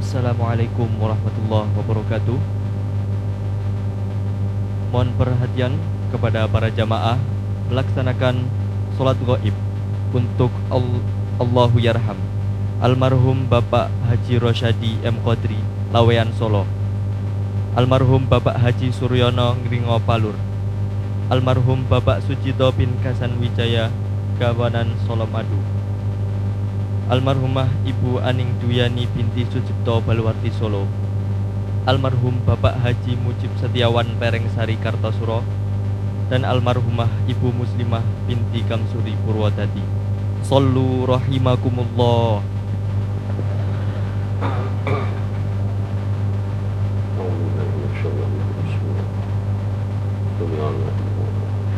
Assalamualaikum warahmatullahi wabarakatuh. Mohon perhatian kepada para jamaah melaksanakan sholat gaib untuk Allahu Yarham almarhum Bapak Haji Rosyadi M. Qadri, Lawean Solo, almarhum Bapak Haji Suryono Ngringo Palur, almarhum Bapak Sucito bin Kasan Wijaya, Gawanan Solomadu, almarhumah Ibu Aning Duyani binti Sucipto Baluwarti Solo, almarhum Bapak Haji Mujib Setiawan Perengsari Kartosuro, dan almarhumah Ibu Muslimah binti Kamsuri Purwodadi. Sallu rahimakumullah.